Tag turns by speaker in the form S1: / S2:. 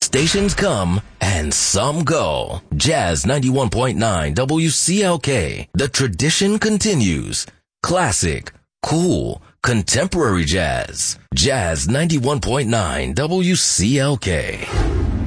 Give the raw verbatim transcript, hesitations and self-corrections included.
S1: Stations come and some go. Jazz ninety-one point nine W C L K. The tradition continues. Classic, cool, contemporary jazz. Jazz ninety-one point nine W C L K.